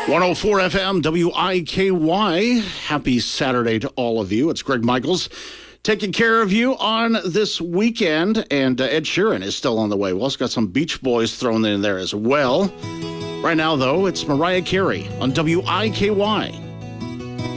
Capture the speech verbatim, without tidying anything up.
one oh four F M, W I K Y. Happy Saturday to all of you. It's Greg Michaels taking care of you on this weekend. And uh, Ed Sheeran is still on the way. We also got some Beach Boys thrown in there as well. Right now, though, it's Mariah Carey on W I K Y.